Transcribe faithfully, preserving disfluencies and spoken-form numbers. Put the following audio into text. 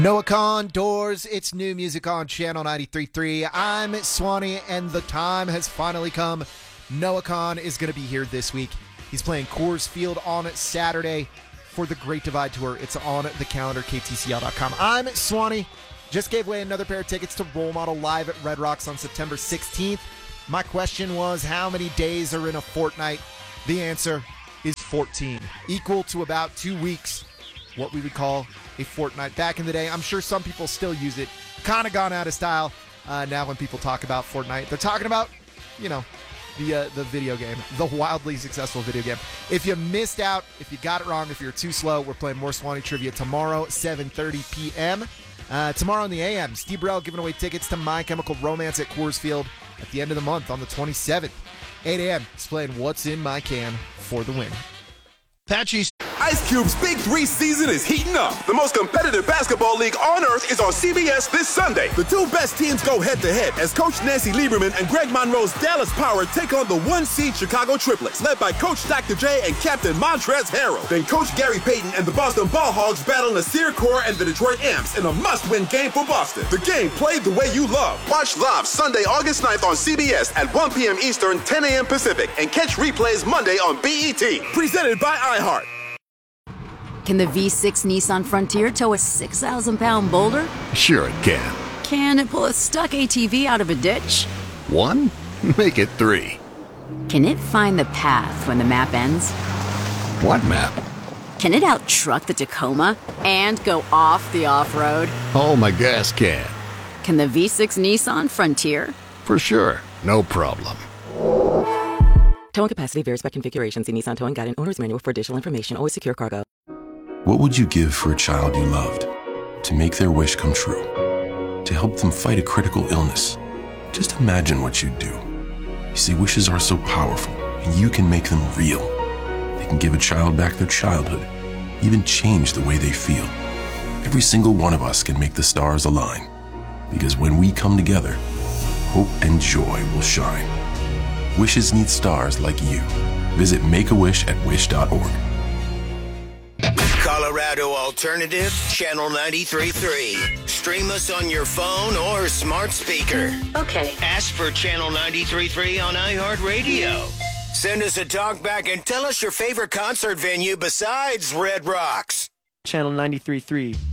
Noah Kahn, Doors, it's new music on Channel ninety-three point three. I'm Swanee, and the time has finally come. Noah Kahn is going to be here this week. He's playing Coors Field on Saturday for the Great Divide Tour. It's on the calendar, K T C L dot com. I'm Swanee. Just gave away another pair of tickets to Role Model Live at Red Rocks on September sixteenth. My question was, how many days are in a fortnight? The answer is fourteen, equal to about two weeks, what we would call a fortnight. Back in the day, I'm sure some people still use it. Kind of gone out of style. Uh, now when people talk about Fortnite, they're talking about, you know, the uh, the video game, the wildly successful video game. If you missed out, if you got it wrong, if you're too slow, we're playing more Swanee Trivia tomorrow, seven thirty p.m. Uh, tomorrow in the A M, Steve Burrell giving away tickets to My Chemical Romance at Coors Field at the end of the month on the twenty-seventh. eight a.m. He's playing What's in My Can for the win. Patchy's Ice Cube's Big Three season is heating up. The most competitive basketball league on earth is on C B S this Sunday. The two best teams go head-to-head as Coach Nancy Lieberman and Greg Monroe's Dallas Power take on the one-seed Chicago Triplets, led by Coach Doctor J and Captain Montrezl Harrell. Then Coach Gary Payton and the Boston Ball Hogs battle Nasir Kaur and the Detroit Amps in a must-win game for Boston. The game played the way you love. Watch live Sunday, August ninth on C B S at one p.m. Eastern, ten a.m. Pacific, and catch replays Monday on B E T. Presented by iHeart. Can the V six Nissan Frontier tow a six thousand pound boulder? Sure it can. Can it pull a stuck A T V out of a ditch? One? Make it three. Can it find the path when the map ends? What map? Can it out-truck the Tacoma and go off the off-road? Oh, my gas can. Can the V six Nissan Frontier? For sure. No problem. Towing capacity varies by configuration. See Nissan Towing Guide and Owner's Manual for additional information. Always secure cargo. What would you give for a child you loved? To make their wish come true? To help them fight a critical illness? Just imagine what you'd do. You see, wishes are so powerful, and you can make them real. They can give a child back their childhood, even change the way they feel. Every single one of us can make the stars align. Because when we come together, hope and joy will shine. Wishes need stars like you. Visit Make a Wish at wish dot org. Colorado Alternative, Channel ninety-three point three. Stream us on your phone or smart speaker. Okay. Ask for Channel ninety-three point three on iHeartRadio. Send us a talk back and tell us your favorite concert venue besides Red Rocks. Channel ninety-three point three.